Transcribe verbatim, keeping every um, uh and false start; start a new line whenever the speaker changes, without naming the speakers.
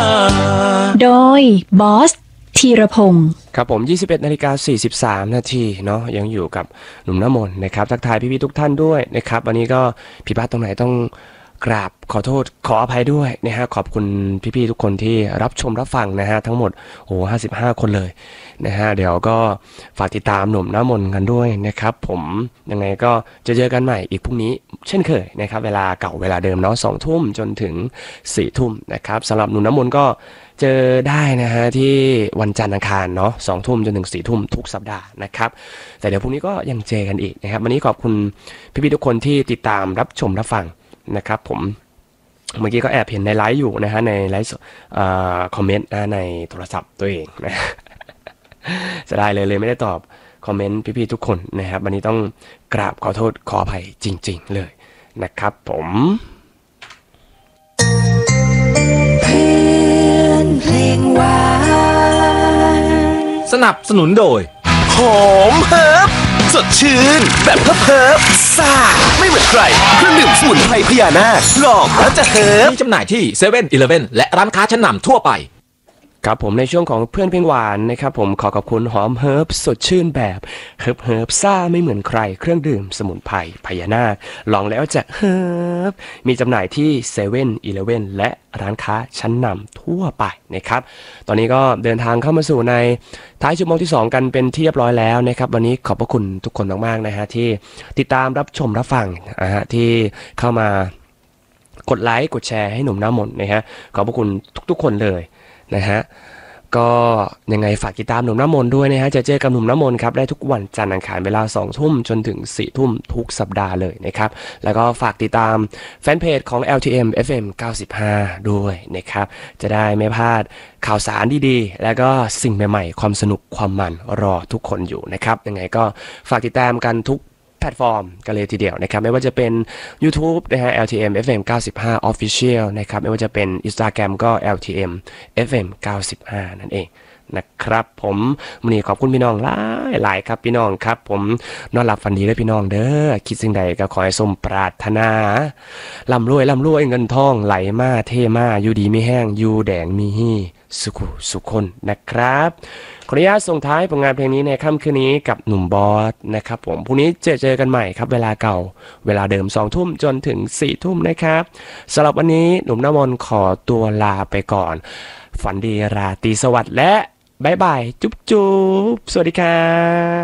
โดยบอสธีรพงศ์
ครับผมยี่สิบเอ็ดนาฬิกาสี่สิบสามนาทีเนาะยังอยู่กับหนุ่มน้ำมนต์นะครับทักทายพี่ๆทุกท่านด้วยนะครับวันนี้ก็ผิดพลาดตรงไหนต้องกราบขอโทษขออภัยด้วยนะฮะขอบคุณพี่ๆทุกคนที่รับชมรับฟังนะฮะทั้งหมดโอ้ห้าสิบห้าคนเลยนะฮะเดี๋ยวก็ฝากติดตามหนุ่มน้ำมนต์กันด้วยนะครับผมยังไงก็จะเจอกันใหม่อีกพรุ่งนี้เช่นเคยนะครับเวลาเก่าเวลาเดิมเนาะสองทุ่มจนถึงสี่ทุ่มนะครับสำหรับหนุ่มน้ำมนต์ก็เจอได้นะฮะที่วันจันทร์อังคารเนาะสองทุ่มจนถึงสี่ทุ่มทุกสัปดาห์นะครับแต่เดี๋ยวพรุ่งนี้ก็ยังเจอกันอีกนะครับวันนี้ขอบคุณพี่ๆทุกคนที่ติดตามรับชมรับฟังนะครับผมเมื่อกี้ก็แอบเห็นในไลฟ์อยู่นะฮะในไลฟ์คอมเมนต์ในโทรศัพท์ตัวเองนะจะได้เลยเลยไม่ได้ตอบคอมเมนต์พี่ๆทุกคนนะครับวันนี้ต้องกราบขอโทษขออภัยจริงๆเลยนะครับผม
เพลงหวาน
สนับสนุนโดย
หอมเฮิร์บสดชื่นแบบเฮิร์บเฮิร์บซ่าไม่เหมือนใครเครื่องดื่มสมุนไพรพญานาคลองแล้วจะเฮิร์บ
มีจำหน่ายที่เซเว่นอีเลฟเว่นและร้านค้าชั้นนำทั่วไป
ครับผมในช่วงของเพื่อนเพลงหวานนะครับผมขอขอบคุณหอมเฮิร์บสดชื่นแบบเฮิร์บเฮิร์บซ่าไม่เหมือนใครเครื่องดื่มสมุนไพรพญานาคลองแล้วจะเฮิร์บมีจำหน่ายที่เซเว่นอีเลฟเว่นและร้านค้าชั้นนำทั่วไปนะครับตอนนี้ก็เดินทางเข้ามาสู่ในท้ายชั่วโมงที่สองกันเป็นที่เรียบร้อยแล้วนะครับวันนี้ขอบพระคุณทุกคนมากๆนะฮะที่ติดตามรับชมรับฟังนะฮะที่เข้ามากดไลค์กดแชร์ให้หนุ่มน้ำมนต์นะฮะขอบพระคุณทุกๆคนเลยนะฮะก็ยังไงฝากติดตามหนุ่มน้ำมนต์ด้วยนะฮะจะเจอกับหนุ่มน้ำมนต์ครับได้ทุกวันจันทร์อังคารเวลาสองทุ่มจนถึงสี่ทุ่มทุกสัปดาห์เลยนะครับแล้วก็ฝากติดตามแฟนเพจของ แอล ที เอ็ม เอฟ เอ็ม เก้าสิบห้าด้วยนะครับจะได้ไม่พลาดข่าวสารดีๆแล้วก็สิ่งใหม่ๆความสนุกความมันรอทุกคนอยู่นะครับยังไงก็ฝากติดตามกันทุกแพลตฟอร์มกันเลยทีเดียวนะครับไม่ว่าจะเป็น YouTube นะฮะ แอล ที เอ็ม เอฟ เอ็ม เก้าสิบห้า Official นะครับไม่ว่าจะเป็น Instagram ก็ แอล ที เอ็ม เอฟ เอ็ม เก้าสิบห้า นั่นเองนะครับผมวันนี้ขอบคุณพี่น้องหลายหลายครับพี่น้องครับผมนอนหลับฝันดีเลยพี่น้องเด้อคิดสิ่งใดก็ขอให้สมปรารถนาร่ำรวยร่ำรวยเงินทองไหลมาเทมาอยู่ดีไม่แห้งอยู่แดงมีฮี่สุขุสุขคนนะครับขออนุญาตส่งท้ายผลงานเพลงนี้ในค่ำคืนนี้กับหนุ่มบอสนะครับผมพรุ่งนี้เจอเจอกันใหม่ครับเวลาเก่าเวลาเดิมสองทุ่มจนถึงสี่ทุ่มนะครับสำหรับวันนี้หนุ่มน้ำมนต์ขอตัวลาไปก่อนฝันดีราตรีสวัสดิ์และบ๊ายบายจุ๊บจุ๊บสวัสดีครับ